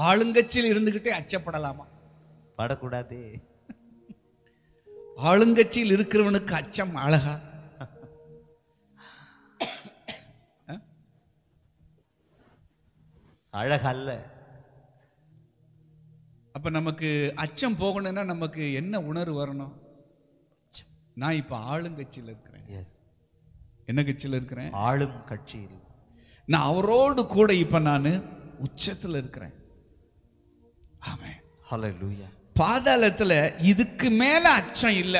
ஆளுங்கட்சியில் இருந்துகிட்டே அச்சப்படலாமா? படக்கூடாது. ஆளுங்கட்சியில் இருக்கிறவனுக்கு அச்சம் அழகா? அழகல்ல. அப்ப நமக்கு அச்சம் போகணும்னா நமக்கு என்ன உணர்வு வரணும்? நான் இப்ப ஆளுங்கட்சியில் இருக்கிறேன். என்ன கட்சியில் இருக்கிறேன்? ஆளும் கட்சியில். நான் அவரோடு கூட இப்ப நான் உச்சத்தில் இருக்கிறேன். ஆமென். ஹல்லேலூயா. பாதாளத்துல இதுக்கு மேல அச்சம் இல்லை.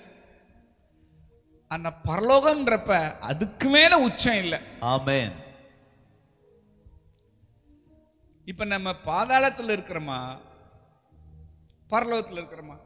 ஆனா பரலோகம்ன்றப்ப அதுக்கு மேல உச்சம் இல்லை. ஆமென். இப்ப நம்ம பாதாளத்துல இருக்கிறோமா பரலோகத்துல இருக்கிறோமா?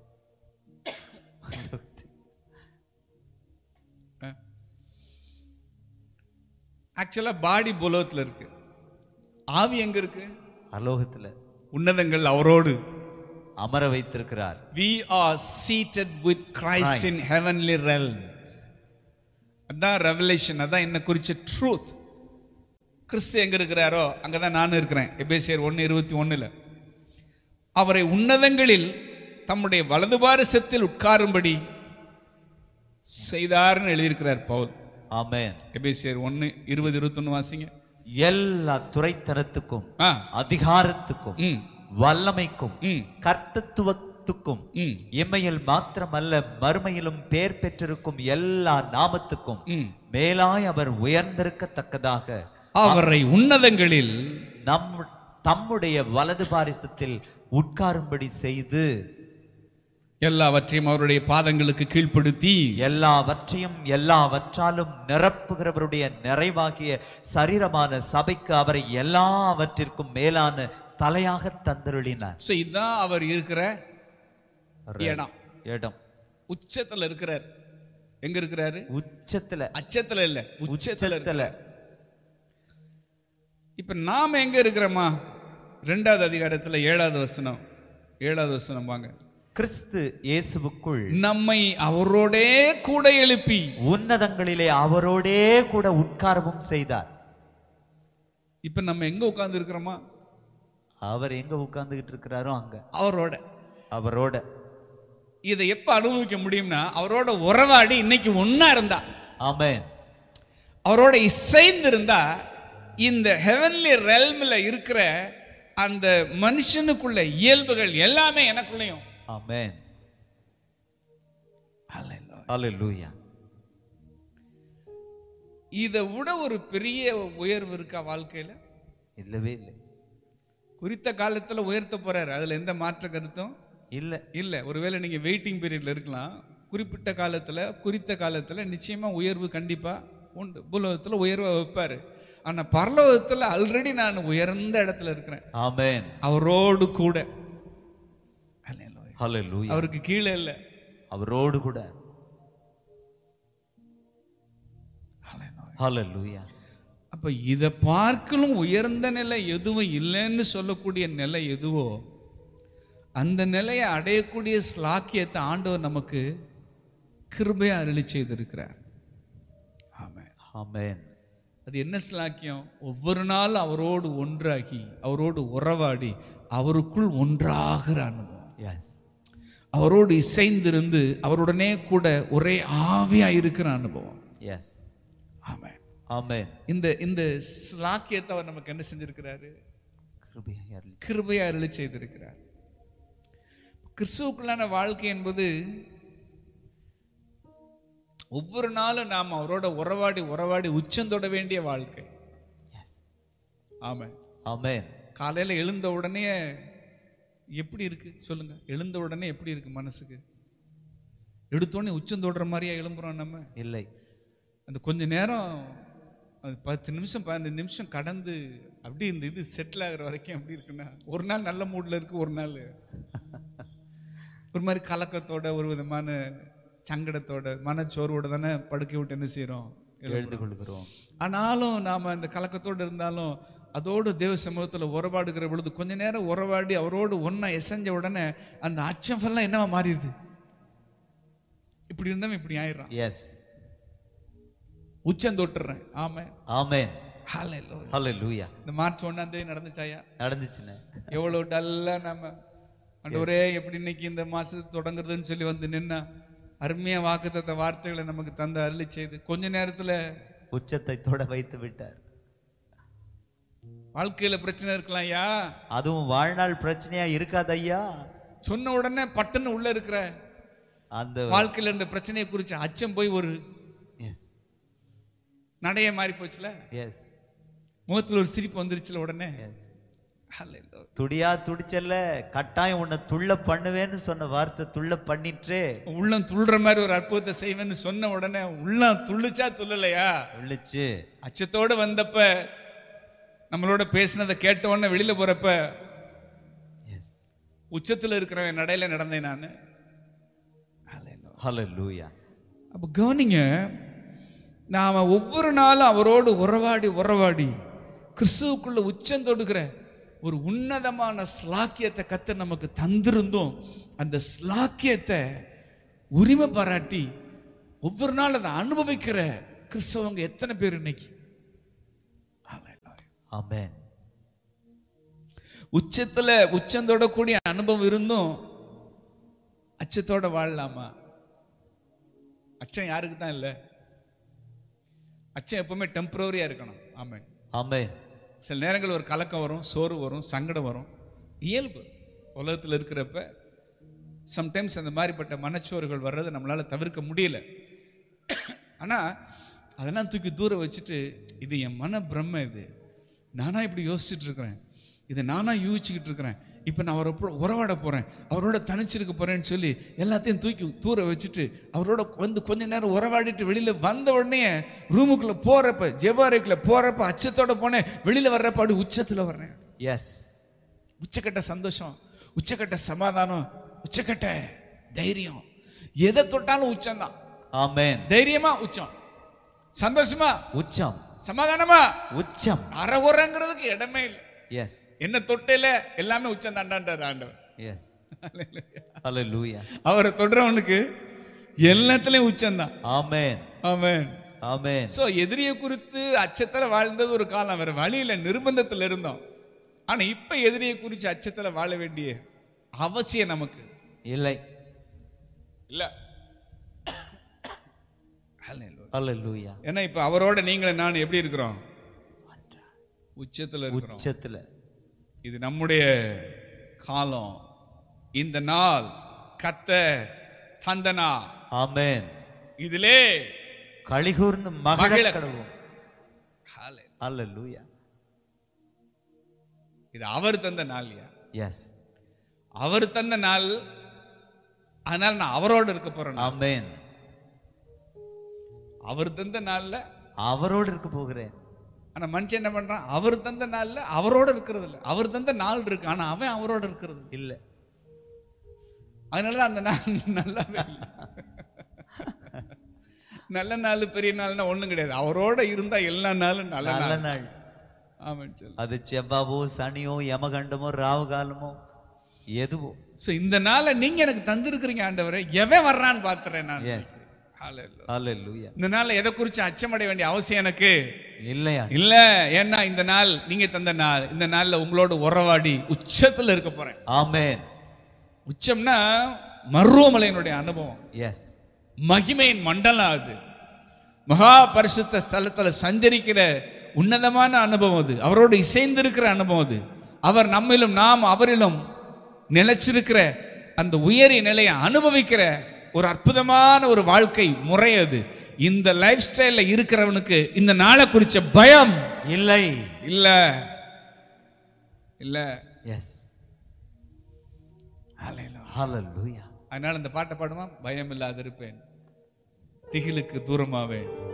ஆக்சுவலா பாடி புலோகத்துல இருக்கு, ஆவி எங்க இருக்கு? பரலோகத்துல. உன்னதங்கள் அவரோடு அமர வைத்திருக்கிறார். We are seated with Christ in heavenly realms. அதான் ரெவலேஷன், அதான் என்ன குறிச்ச ட்ரூத். கிறிஸ்து எங்க இருக்கிறாரோ அங்கதான் நான் இருக்கிறேன். எபேசியர் 1:21 அவரை உன்னதங்களில் தம்முடைய வலது பாரிசத்தில் உட்காரும்படி செய்தார்னு எழுதியிருக்கிறார் பவுல். ஆமென். எபேசியர் 1:20-21 வாசிங்க. எல்லா துரைத்தனத்துக்கும் அதிகாரத்துக்கும் வல்லமைக்கும் கர்த்தத்துவத்துக்கும் இம்மையில் மாத்திரமல்ல மறுமையிலும் பேர் பெற்றிருக்கும் எல்லா நாமத்துக்கும் மேலாய் அவர் உயர்ந்திருக்கத்தக்கதாக அவரை உன்னதங்களில் தம்முடைய வலது பாரிசத்தில் உட்காரும்படி செய்து எல்லாவற்றையும் அவருடைய பாதங்களுக்கு கீழ்ப்படுத்தி எல்லாவற்றையும் எல்லாவற்றாலும் நிரப்புகிறவருடைய நிறைவாகிய சரீரமான சபைக்கு அவரை எல்லாவற்றிற்கும் மேலான தலையாக தந்தருளினார். இதுதான் அவர் இருக்கிற இடம். உச்சத்துல இருக்கிறார். எங்க இருக்கிறாரு? உச்சத்துல. அச்சத்துல இல்ல, உச்சத்துல. இப்ப நாம எங்க இருக்கிறோமா? 2வது அதிகாரத்துல 7வது வசனம் வாங்க. கிறிஸ்து இயேசுவுக்குள் நம்மை அவரோடே கூட எழுப்பி உன்னதங்களிலே அவரோடே கூட உட்காரவும் செய்தார். இப்ப நம்ம எங்க உட்கார்ந்து இருக்கிறோமா? அவர் எங்க உட்கார்ந்துகிட்டு இருக்கிறாரோ அங்க அவரோட. இதை எப்ப அனுபவிக்க முடியும்னா அவரோட உறவாடி இன்னைக்கு ஒன்னா இருந்தா. ஆமென். அவரோட இசைந்து இருந்தா இந்த ஹெவன்லி ரெல்ம்ல இருக்கிற அந்த மனுஷனுக்குள்ள இயல்புகள் எல்லாமே எனக்குள்ளயும். ஆமென். ஹல்லேலூயா. இதை விட ஒரு பெரிய உயர்வு இருக்கா வாழ்க்கையில? இல்லவே இல்லை. குறித்த காலத்துல உயர்த்த போறாரு, அதுல எந்த மாற்ற கருத்தும் இல்ல. ஒருவேளை நீங்க வெயிட்டிங் பீரியட்ல இருக்கலாம். குறித்த காலத்துல நிச்சயமா உயர்வு கண்டிப்பா உண்டு. பூலோகத்துல உயர்வை வைப்பாரு. ஆனா பரலோகத்துல ஆல்ரெடி நான் உயர்ந்த இடத்துல இருக்கிறேன். ஆமென். அவரோடு கூட. ஹல்லேலூயா. அவருக்கு கீழே இல்ல, அவரோடு கூட. ஹல்லேலூயா. அப்ப இத பார்க்கலும் உயர்ந்த நிலை எதுவும் இல்லைன்னு சொல்லக்கூடிய நிலை எதுவோ அந்த நிலையை அடையக்கூடிய ஸ்லாக்கியத்தை ஆண்டவர் நமக்கு கிருபையா அருளி செய்திருக்கிறார். ஆமென். ஆமென். அது என்ன ஸ்லாக்கியம்? ஒவ்வொரு நாள் அவரோடு ஒன்றாகி அவரோடு உறவாடி அவருக்குள் ஒன்றாகிற அனுபவம். அவரோடு இசைந்திருந்து அவருடனே கூட ஒரே ஆவியா இருக்கிற அனுபவம். ஆமென். ஆமென். இந்த ஸ்லாக்கியத்தை அவர் நமக்கு என்ன செஞ்சிருக்கிறாரு? கிருபையா அருளி செய்திருக்கிறார். கிறிஸ்துவுக்குள்ளான வாழ்க்கை என்பது ஒவ்வொரு நாளும் நாம் அவரோட உறவாடி உச்சந்தொட வேண்டிய வாழ்க்கை. ஆமென். ஆமென். காலையில எழுந்த உடனே எப்படி இருக்கு சொல்லுங்க? எழுந்த உடனே எப்படி இருக்கு மனசுக்கு? எடுத்தோடனே உச்சந்தோடுற மாதிரியா எழும்புறோம் நம்ம? இல்லை. அந்த கொஞ்ச நேரம் 10 நிமிஷம் 15 நிமிஷம் கடந்து அப்படி இந்த இது செட்டில் ஆகிற வரைக்கும் எப்படி இருக்குன்னா, ஒரு நாள் நல்ல மூட்ல இருக்கு, ஒரு நாள் ஒரு மாதிரி கலக்கத்தோட ஒரு விதமான சங்கடத்தோட மனச்சோர்வோட தானே படுக்கை விட்டு என்ன செய்யறோம்? எழுந்து கொள்கிறோம். ஆனாலும் நாம அந்த கலக்கத்தோடு இருந்தாலும் அதோடு தேவ சமூகத்துல உறவாடுகிற பொழுது கொஞ்ச நேரம் உறவாடி அவரோடு ஒன்னா எசைஞ்ச உடனே அந்த அச்சம் எல்லாம் என்னவா மாறிடுது? இப்படி இருந்தவன் இப்படி ஆயிடுறான். உச்சம் தொட்டுறேன். ஆமென். ஆமென். ஹalleluya. இந்த மார்ச் 1ஆம் தேதி நடந்துச்சாயா? நடந்துச்சுனே. எவ்வளவு டல்லா நம்ம ஆண்டவரே எப்படி இன்னைக்கு இந்த மாசத்து தொடங்குறதுன்னு சொல்லி வந்து நின்னா அருமையா வாக்குத்தத்த வார்த்தைகளை நமக்கு தந்த அருளி செய்து கொஞ்ச நேரத்துல உச்சத்தை தொட வைத்து விட்டார். வாழ்க்கையில பிரச்சனை இருக்கலாம் ஐயா, அதுவும் வாழ்நாள் பிரச்சனையா இருக்காது ஐயா. சொன்ன உடனே பட்டுன்னு உள்ள இருக்கிற அந்த வாழ்க்கையில இருந்த பிரச்சனையை குறிச்சு அச்சம் போய் ஒரு நடைய மாறி போச்சுல, முகத்துல ஒரு சிரிப்பு வந்துருச்சுல, உடனே துடியா துடிச்சல்ல, கட்டாயம் உன்னை துள்ள பண்ணுவேன்னு சொன்ன வார்த்தை துள்ள பண்ணிட்டு உள்ளம் துள்ளுற மாதிரி ஒரு அற்புதத்தை செய்வேன்னு சொன்ன உடனே உள்ளம் துள்ளுச்சா துள்ளலையா? துள்ளுச்சு. அச்சத்தோடு வந்தப்ப நம்மளோட பேசினதை கேட்ட உடனே வெளியில போறப்ப உச்சத்துல இருக்கிறவன் நடையில நடந்தேன் நானு. ஹalleluya. அப்ப கவனிங்க, நாம ஒவ்வொரு நாளும் அவரோடு உறவாடி கிறிஸ்துவுக்குள்ள உச்சம் தொடுகிற ஒரு உன்னதமான ஸ்லாக்கியத்தை கர்த்தர் நமக்கு தந்திருந்தோம். அந்த ஸ்லாக்கியத்தை உரிமை பாராட்டி ஒவ்வொரு நாள் அதை அனுபவிக்கிற கிறிஸ்தவங்க எத்தனை பேர் இன்னைக்கு? ஆமென். உச்சத்துல உச்சந்தோட கூடிய அனுபவம் இருந்தும் அச்சத்தோட வாழலாமா? அச்சம் யாருக்கு தான் இல்லை? அச்சம் எப்பவுமே டெம்பரரியா இருக்கணும். ஆமென் ஆமென். சில நேரங்கள் ஒரு கலக்கம் வரும், சோறு வரும், சங்கடம் வரும், இயல்பு உலகத்தில் இருக்கிறப்ப. சம்டைம்ஸ் அந்த மாதிரிப்பட்ட மனச்சோறுகள் வர்றது நம்மளால தவிர்க்க முடியல. ஆனா அதெல்லாம் தூக்கி தூர வச்சுட்டு, இது என் மன பிரம்ம, இது நானா இப்படி யோசிச்சுட்டு இருக்கிறேன், இதை நானா யூகிச்சுக்கிட்டு இருக்கிறேன், இப்போ நான் அவரை உறவாட போறேன், அவரோட தனிச்சிருக்க போறேன்னு சொல்லி எல்லாத்தையும் தூக்கி தூர வச்சுட்டு அவரோட வந்து கொஞ்ச நேரம் உறவாடிட்டு வெளியில வந்த உடனே ரூமுக்குள்ள போறப்ப, ஜெபாரைக்குள்ள போறப்ப அச்சத்தோட போனேன், வெளியில வர்றப்ப அப்படி உச்சத்துல வர்றேன். எஸ். உச்சக்கட்ட சந்தோஷம், உச்சக்கட்ட சமாதானம், உச்சக்கட்ட தைரியம். எதை தொட்டாலும் உச்சம் தான். ஆமென். தைரியமா உச்சம், சந்தோஷமா உச்சம், சமாதானமா உச்சம், அறகுறங்கிறதுக்கு இடமே இல்லை. எஸ். என்ன தொட்டையில எல்லாமே உச்சம் தாண்டான்றார் ஆண்டவர். எஸ். ஹalleluya. அவரை தொடுறவனுக்கு எல்லாத்துலயும் உச்சம் தான். ஆமென் ஆமென் ஆமென். சோ எதிரியை குறித்து அச்சத்துல வாழ்ந்தது ஒரு காலம், வேற வழியில நிர்பந்தத்துல இருந்தோம். ஆனா இப்ப எதிரியை குறித்து அச்சத்துல வாழ வேண்டிய அவசியம் நமக்கு இல்லை. இல்ல. ஹalleluya. ஏன்னா இப்ப அவரோட நீங்களும் நான் எப்படி இருக்கிறோம்? உச்சத்துல இருக்கிறோம். உச்சத்துல. இது நம்முடைய காலம், இந்த நாள் கர்த்தர் தந்த நாள். ஆமென். இதிலே களிகூர்ந்து மகிழ கடவோம். ஹalleluya. இது அவர் தந்த நாள்யா. எஸ். அவர் தந்த நாள், அதனால நான் அவரோடு இருக்க போறேன். ஆமென். அவர் தந்த நாள்ல அவரோடு இருக்க போகிறேன். ஆனா மனுஷன் என்ன பண்றான்? அவர் தந்த நாள்ல அவரோட இருக்கிறது இல்ல. அவர் தந்த நாள் இருக்கு, ஆனா அவன் அவரோட இருக்கிறது இல்ல. அதனாலதான் அந்த நாள் நல்லாவே இல்லை. நல்ல நாள் பெரிய நாள்னா ஒண்ணும் கிடையாது. அவரோட இருந்தா எல்லா நாளும் நல்ல நாள். ஆமாம். அது செவ்வாவோ சனியோ யமகண்டமோ ராவு காலமோ எதுவோ. சோ இந்த நாளை நீங்க எனக்கு தந்திருக்கிறீங்க ஆண்டவரே, எவன் வர்றான்னு பாத்துறேன் நான். ஹalleluya. இந்த நாள்ல எதை குறிச்சு அச்சமடைய வேண்டிய அவசியம் எனக்கு இல்லையா? இல்ல. ஏன்னா இந்த நாள் நீங்க தந்த நாள். இந்த நாள்ல உங்களோட உறவாடி உச்சத்துல இருக்க போறேன். ஆமென். உச்சம்னா மருவமலையினுடைய அனுபவம். எஸ். மகிமையின் மண்டலம் அது. மகா பரிசுத்த ஸ்தலத்துல சஞ்சரிக்கிற உன்னதமான அனுபவம் அது. அவரோடு இசைந்திருக்கிற அனுபவம் அது. அவர் நம்மிலும் நாம் அவரிலும் நிலைச்சிருக்கிற அந்த உயரிய நிலையை அனுபவிக்கிற ஒரு அற்புதமான ஒரு வாழ்க்கை முறை அது. இந்த லைஃப் ஸ்டைல்ல இருக்கிறவனுக்கு இந்த நாளை குறிச்ச பயம் இல்லை. இல்ல இல்ல. எஸ். ஹalleluya. அதனால அந்த பாட்டை பாடுமா? பயம் இல்லாத இருப்பேன், திகிலுக்கு தூரமாவே